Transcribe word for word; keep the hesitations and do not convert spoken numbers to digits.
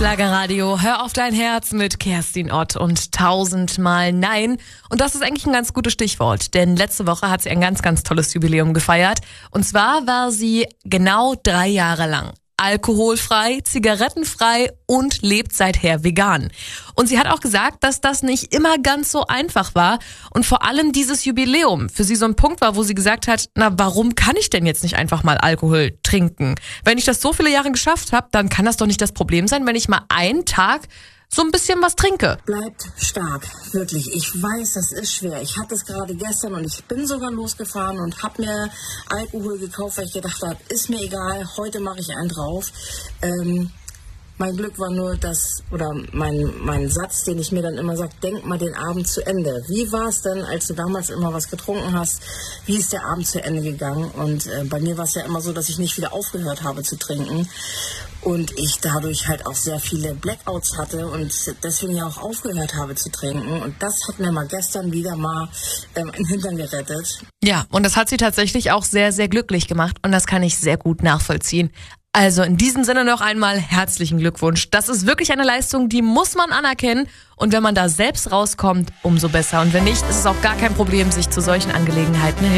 Schlagerradio, hör auf dein Herz mit Kerstin Ott und tausendmal Nein. Und das ist eigentlich ein ganz gutes Stichwort, denn letzte Woche hat sie ein ganz, ganz tolles Jubiläum gefeiert. Und zwar war sie genau drei Jahre lang alkoholfrei, zigarettenfrei und lebt seither vegan. Und sie hat auch gesagt, dass das nicht immer ganz so einfach war und vor allem dieses Jubiläum für sie so ein Punkt war, wo sie gesagt hat, na, warum kann ich denn jetzt nicht einfach mal Alkohol trinken? Wenn ich das so viele Jahre geschafft habe, dann kann das doch nicht das Problem sein, wenn ich mal einen Tag so ein bisschen was trinke. Bleibt stark, wirklich. Ich weiß, das ist schwer. Ich hatte es gerade gestern und ich bin sogar losgefahren und habe mir Alkohol gekauft, weil ich gedacht habe, ist mir egal, heute mache ich einen drauf. Ähm, mein Glück war nur, dass, oder mein, mein Satz, den ich mir dann immer sage, denk mal den Abend zu Ende. Wie war es denn, als du damals immer was getrunken hast? Wie ist der Abend zu Ende gegangen? Und äh, bei mir war es ja immer so, dass ich nicht wieder aufgehört habe zu trinken. Und ich dadurch halt auch sehr viele Blackouts hatte und deswegen ja auch aufgehört habe zu trinken. Und das hat mir mal gestern wieder mal ähm, den Hintern gerettet. Ja, und das hat sie tatsächlich auch sehr, sehr glücklich gemacht. Und das kann ich sehr gut nachvollziehen. Also in diesem Sinne noch einmal herzlichen Glückwunsch. Das ist wirklich eine Leistung, die muss man anerkennen. Und wenn man da selbst rauskommt, umso besser. Und wenn nicht, ist es auch gar kein Problem, sich zu solchen Angelegenheiten